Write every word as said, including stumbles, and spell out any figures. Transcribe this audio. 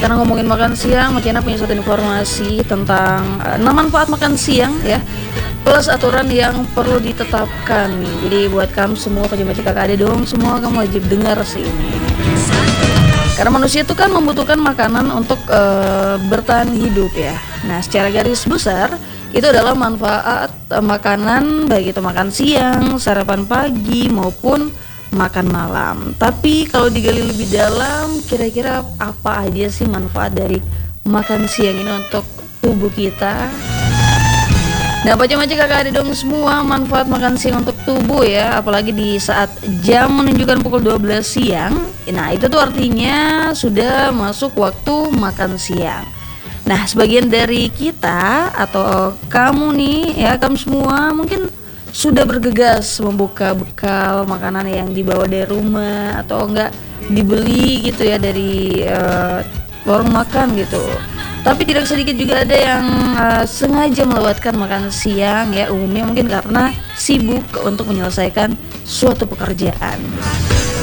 Karena ngomongin makan siang, Makiana punya satu informasi tentang uh, enam manfaat makan siang ya, plus aturan yang perlu ditetapkan. Jadi buat kamu semua pajak-pajak kakak adik dong, semua kamu wajib dengar sih ini. Karena manusia itu kan membutuhkan makanan untuk uh, bertahan hidup ya. Nah, secara garis besar itu adalah manfaat uh, makanan, baik itu makan siang, sarapan pagi maupun makan malam. Tapi kalau digali lebih dalam, kira-kira apa aja sih manfaat dari makan siang ini untuk tubuh kita? Nah, macam-macam kakak ada dong semua manfaat makan siang untuk tubuh ya, apalagi di saat jam menunjukkan pukul dua belas siang. Nah, itu tuh artinya sudah masuk waktu makan siang. Nah, sebagian dari kita atau kamu nih ya, kamu semua mungkin sudah bergegas membuka bekal makanan yang dibawa dari rumah atau enggak dibeli gitu ya dari uh, warung makan gitu. Tapi tidak sedikit juga ada yang uh, sengaja melewatkan makan siang ya, umumnya mungkin karena sibuk untuk menyelesaikan suatu pekerjaan.